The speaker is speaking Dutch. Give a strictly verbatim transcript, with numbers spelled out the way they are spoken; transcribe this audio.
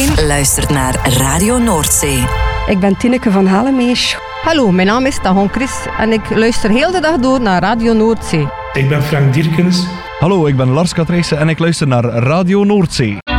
luistert naar Radio Noordzee. Ik ben Tineke van Halemees. Hallo, mijn naam is Tagon Chris en ik luister heel de dag door naar Radio Noordzee. Ik ben Frank Dierkens. Hallo, ik ben Lars Katrijssen en ik luister naar Radio Noordzee.